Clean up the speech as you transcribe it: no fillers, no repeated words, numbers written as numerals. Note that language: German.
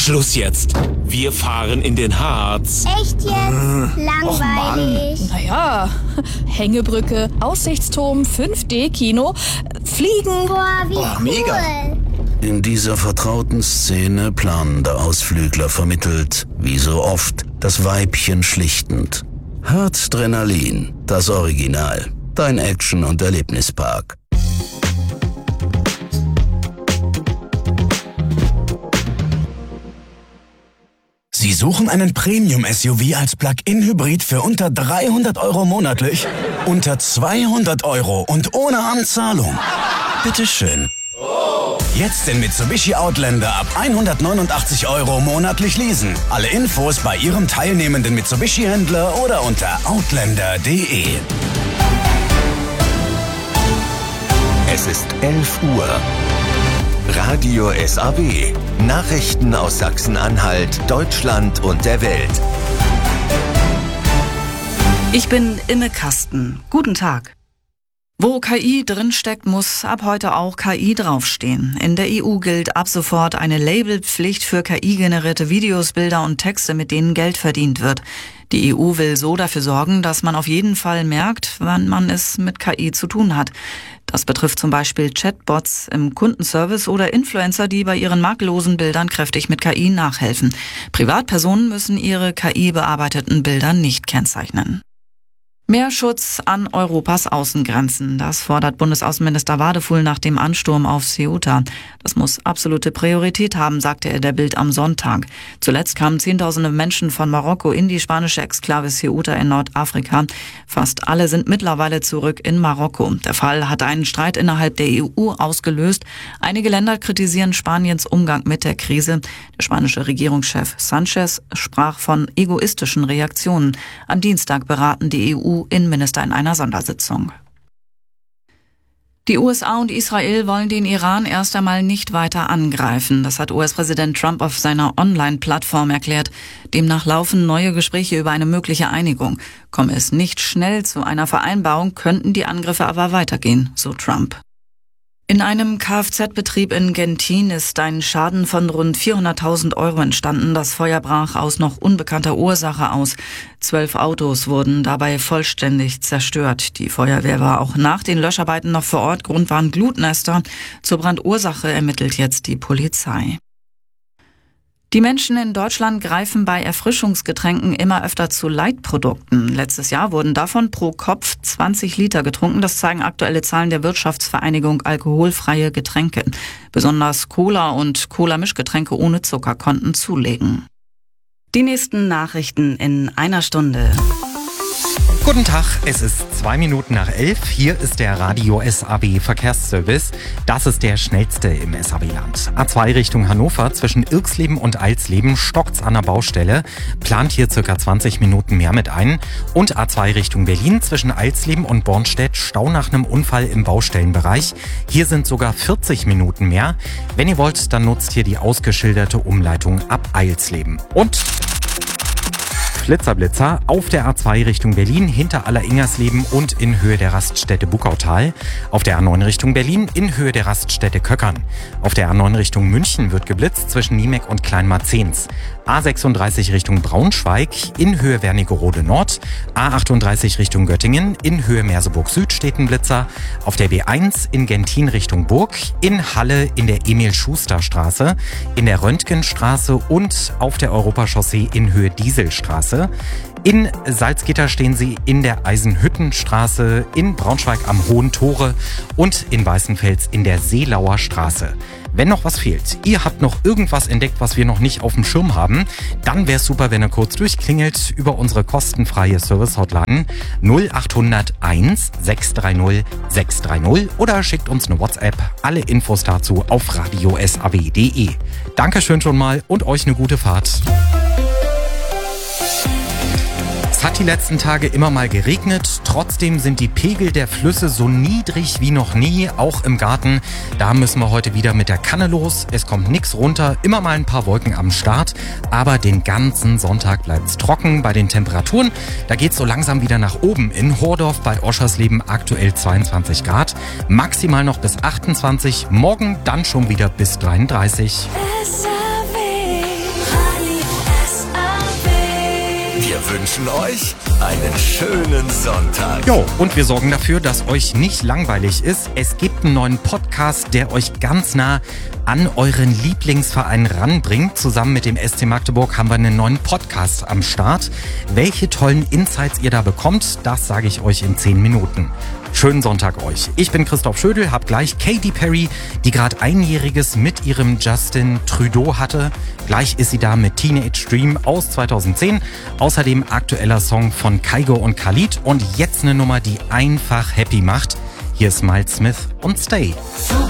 Schluss jetzt. Wir fahren in den Harz. Echt jetzt? Langweilig. Naja, Hängebrücke, Aussichtsturm, 5D-Kino, Fliegen. Boah, wie cool. Mega. In dieser vertrauten Szene planender Ausflügler vermittelt, wie so oft, das Weibchen schlichtend. Harzdrenalin, das Original. Dein Action- und Erlebnispark. Sie suchen einen Premium-SUV als Plug-in-Hybrid für unter 300 € monatlich? Unter 200 € und ohne Anzahlung? Bitteschön. Jetzt den Mitsubishi Outlander ab 189 € monatlich leasen. Alle Infos bei Ihrem teilnehmenden Mitsubishi-Händler oder unter outlander.de. Es ist 11 Uhr. Radio SAW. Nachrichten aus Sachsen-Anhalt, Deutschland und der Welt. Ich bin Imme Kasten. Guten Tag. Wo KI drinsteckt, muss ab heute auch KI draufstehen. In der EU gilt ab sofort eine Labelpflicht für KI-generierte Videos, Bilder und Texte, mit denen Geld verdient wird. Die EU will so dafür sorgen, dass man auf jeden Fall merkt, wann man es mit KI zu tun hat. Das betrifft zum Beispiel Chatbots im Kundenservice oder Influencer, die bei ihren makellosen Bildern kräftig mit KI nachhelfen. Privatpersonen müssen ihre KI-bearbeiteten Bilder nicht kennzeichnen. Mehr Schutz an Europas Außengrenzen. Das fordert Bundesaußenminister Wadefuhl nach dem Ansturm auf Ceuta. Das muss absolute Priorität haben, sagte er der Bild am Sonntag. Zuletzt kamen Zehntausende Menschen von Marokko in die spanische Exklave Ceuta in Nordafrika. Fast alle sind mittlerweile zurück in Marokko. Der Fall hat einen Streit innerhalb der EU ausgelöst. Einige Länder kritisieren Spaniens Umgang mit der Krise. Der spanische Regierungschef Sanchez sprach von egoistischen Reaktionen. Am Dienstag beraten die EU-Innenminister in einer Sondersitzung. Die USA und Israel wollen den Iran erst einmal nicht weiter angreifen. Das hat US-Präsident Trump auf seiner Online-Plattform erklärt. Demnach laufen neue Gespräche über eine mögliche Einigung. Komme es nicht schnell zu einer Vereinbarung, könnten die Angriffe aber weitergehen, so Trump. In einem Kfz-Betrieb in Gentin ist ein Schaden von rund 400.000 € entstanden. Das Feuer brach aus noch unbekannter Ursache aus. 12 Autos wurden dabei vollständig zerstört. Die Feuerwehr war auch nach den Löscharbeiten noch vor Ort. Grund waren Glutnester. Zur Brandursache ermittelt jetzt die Polizei. Die Menschen in Deutschland greifen bei Erfrischungsgetränken immer öfter zu Light-Produkten. Letztes Jahr wurden davon pro Kopf 20 Liter getrunken. Das zeigen aktuelle Zahlen der Wirtschaftsvereinigung Alkoholfreie Getränke. Besonders Cola und Cola-Mischgetränke ohne Zucker konnten zulegen. Die nächsten Nachrichten in einer Stunde. Guten Tag, es ist 2 Minuten nach 11. Hier ist der Radio SAW Verkehrsservice. Das ist der schnellste im SAW-Land. A2 Richtung Hannover zwischen Irxleben und Alsleben stockt's an der Baustelle. Plant hier circa 20 Minuten mehr mit ein. Und A2 Richtung Berlin zwischen Alsleben und Bornstedt Stau nach einem Unfall im Baustellenbereich. Hier sind sogar 40 Minuten mehr. Wenn ihr wollt, dann nutzt hier die ausgeschilderte Umleitung ab Alsleben. Und Blitzer auf der A2 Richtung Berlin hinter Alleringersleben und in Höhe der Raststätte Buckautal. Auf der A9 Richtung Berlin in Höhe der Raststätte Köckern. Auf der A9 Richtung München wird geblitzt zwischen Niemek und Kleinmarzens. A36 Richtung Braunschweig in Höhe Wernigerode Nord. A38 Richtung Göttingen in Höhe Merseburg Süd steht ein Blitzer. Auf der B1 in Gentin Richtung Burg. In Halle in der Emil-Schuster-Straße. In der Röntgenstraße und auf der Europachaussee in Höhe Dieselstraße. In Salzgitter stehen sie in der Eisenhüttenstraße, in Braunschweig am Hohen Tore und in Weißenfels in der Seelauer Straße. Wenn noch was fehlt, ihr habt noch irgendwas entdeckt, was wir noch nicht auf dem Schirm haben, dann wäre es super, wenn ihr kurz durchklingelt über unsere kostenfreie Service-Hotline 0800 1 630 630 oder schickt uns eine WhatsApp. Alle Infos dazu auf radiosaw.de. Dankeschön schon mal und euch eine gute Fahrt. Es hat die letzten Tage immer mal geregnet, trotzdem sind die Pegel der Flüsse so niedrig wie noch nie, auch im Garten. Da müssen wir heute wieder mit der Kanne los, es kommt nichts runter, immer mal ein paar Wolken am Start, aber den ganzen Sonntag bleibt's trocken. Bei den Temperaturen, da geht's so langsam wieder nach oben. In Hordorf bei Oschersleben aktuell 22 Grad, maximal noch bis 28, morgen dann schon wieder bis 33. wünschen euch einen schönen Sonntag. Jo, und wir sorgen dafür, dass euch nicht langweilig ist. Es gibt einen neuen Podcast, der euch ganz nah an euren Lieblingsverein ranbringt. Zusammen mit dem SC Magdeburg haben wir einen neuen Podcast am Start. Welche tollen Insights ihr da bekommt, das sage ich euch in 10 Minuten. Schönen Sonntag euch. Ich bin Christoph Schödel, hab gleich Katy Perry, die gerade Einjähriges mit ihrem Justin Trudeau hatte. Gleich ist sie da mit Teenage Dream aus 2010. Außerdem aktueller Song von Kygo und Khalid. Und jetzt eine Nummer, die einfach happy macht. Hier ist Miles Smith und Stay.